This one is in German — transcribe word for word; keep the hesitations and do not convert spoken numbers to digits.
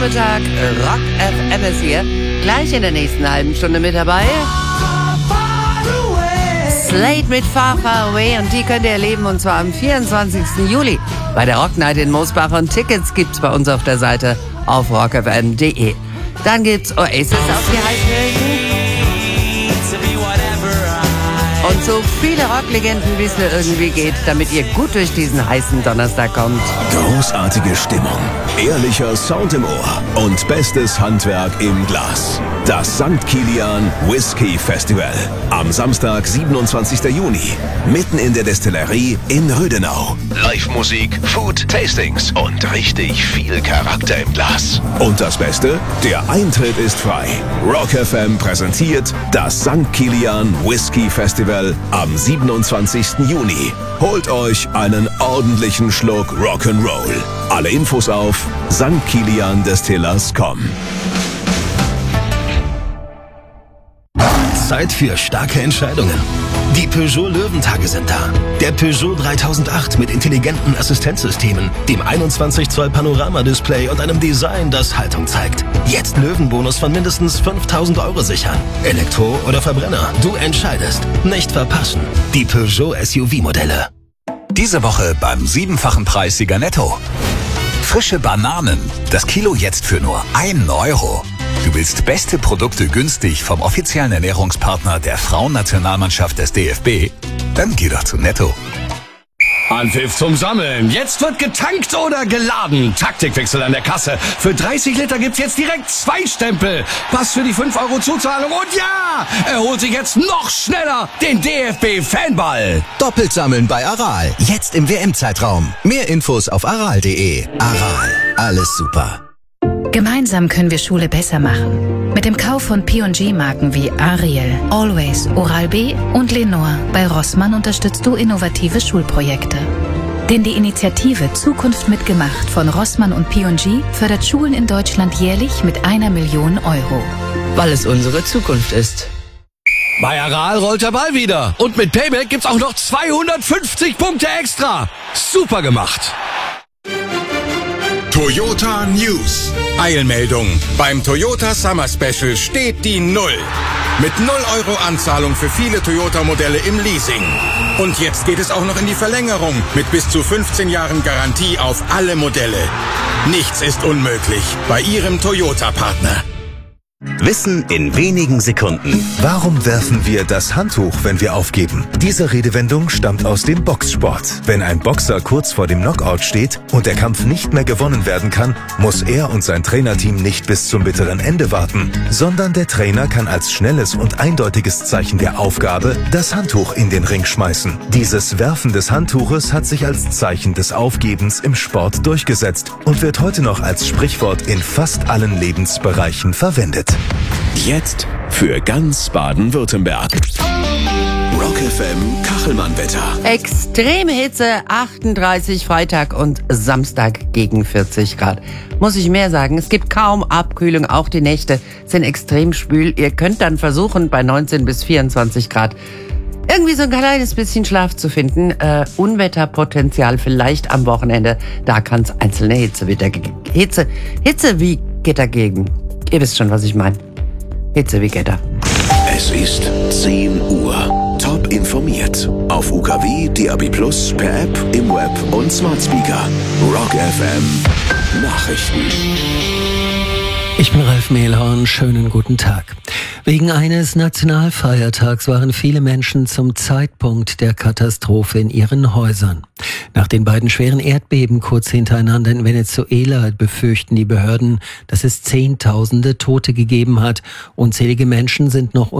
Mittag, Rock F M ist hier. Gleich in der nächsten halben Stunde mit dabei. Slade mit Far Far Away, und die könnt ihr erleben, und zwar am vierundzwanzigsten Juli bei der Rock Night in Mosbach, und Tickets gibt's bei uns auf der Seite auf rock f m punkt d e. Dann gibt's Oasis auf die Heißhörigen. Und so viele Rocklegenden, wie es nur irgendwie geht, damit ihr gut durch diesen heißen Donnerstag kommt. Großartige Stimmung, ehrlicher Sound im Ohr und bestes Handwerk im Glas. Das Sankt Kilian Whisky Festival. Am Samstag, siebenundzwanzigsten Juni. Mitten in der Destillerie in Rödenau. Live-Musik, Food, Tastings und richtig viel Charakter im Glas. Und das Beste? Der Eintritt ist frei. Rock F M präsentiert das Sankt Kilian Whisky Festival am siebenundzwanzigsten Juni. Holt euch einen ordentlichen Schluck Rock'n'Roll. Alle Infos auf sankt kilian distillers punkt com. Zeit für starke Entscheidungen. Die Peugeot Löwentage sind da. Der Peugeot dreitausendacht mit intelligenten Assistenzsystemen, dem einundzwanzig Zoll Panoramadisplay und einem Design, das Haltung zeigt. Jetzt Löwenbonus von mindestens fünftausend Euro sichern. Elektro oder Verbrenner, du entscheidest. Nicht verpassen. Die Peugeot S U V-Modelle. Diese Woche beim siebenfachen Preissieger Netto. Frische Bananen. Das Kilo jetzt für nur einen Euro. Du willst beste Produkte günstig vom offiziellen Ernährungspartner der Frauennationalmannschaft des D F B? Dann geh doch zu Netto. Anpfiff zum Sammeln. Jetzt wird getankt oder geladen. Taktikwechsel an der Kasse. Für dreißig Liter gibt's jetzt direkt zwei Stempel. Pass für die fünf Euro Zuzahlung. Und ja, er holt sich jetzt noch schneller den D F B-Fanball. Doppelt sammeln bei Aral. Jetzt im W M-Zeitraum. Mehr Infos auf aral punkt de. Aral. Alles super. Gemeinsam können wir Schule besser machen. Mit dem Kauf von P und G-Marken wie Ariel, Always, Oral-B und Lenore bei Rossmann unterstützt du innovative Schulprojekte. Denn die Initiative Zukunft mitgemacht von Rossmann und P und G fördert Schulen in Deutschland jährlich mit einer Million Euro. Weil es unsere Zukunft ist. Bei Aral rollt der Ball wieder. Und mit Payback gibt's auch noch zweihundertfünfzig Punkte extra. Super gemacht. Toyota News. Eilmeldung. Beim Toyota Summer Special steht die Null. Mit null Euro Anzahlung für viele Toyota-Modelle im Leasing. Und jetzt geht es auch noch in die Verlängerung mit bis zu fünfzehn Jahren Garantie auf alle Modelle. Nichts ist unmöglich bei Ihrem Toyota-Partner. Wissen in wenigen Sekunden. Warum werfen wir das Handtuch, wenn wir aufgeben? Diese Redewendung stammt aus dem Boxsport. Wenn ein Boxer kurz vor dem Knockout steht und der Kampf nicht mehr gewonnen werden kann, muss er und sein Trainerteam nicht bis zum bitteren Ende warten, sondern der Trainer kann als schnelles und eindeutiges Zeichen der Aufgabe das Handtuch in den Ring schmeißen. Dieses Werfen des Handtuches hat sich als Zeichen des Aufgebens im Sport durchgesetzt und wird heute noch als Sprichwort in fast allen Lebensbereichen verwendet. Jetzt für ganz Baden-Württemberg. Rock F M Kachelmann-Wetter. Extreme Hitze, achtunddreißig Freitag und Samstag gegen vierzig Grad. Muss ich mehr sagen, es gibt kaum Abkühlung, auch die Nächte sind extrem schwül. Ihr könnt dann versuchen, bei neunzehn bis vierundzwanzig Grad irgendwie so ein kleines bisschen Schlaf zu finden. Äh, Unwetterpotenzial vielleicht am Wochenende, da kann es einzelne Hitzewetter geben. Hitze, Hitze wie Gitter geben. Ihr wisst schon, was ich meine. Hitze wie Gitter. Es ist zehn Uhr. Top informiert. Auf U K W, D A B Plus, per App, im Web und Smart Speaker. Rock F M Nachrichten. Ich bin Ralf Mehlhorn, schönen guten Tag. Wegen eines Nationalfeiertags waren viele Menschen zum Zeitpunkt der Katastrophe in ihren Häusern. Nach den beiden schweren Erdbeben kurz hintereinander in Venezuela befürchten die Behörden, dass es Zehntausende Tote gegeben hat. Unzählige Menschen sind noch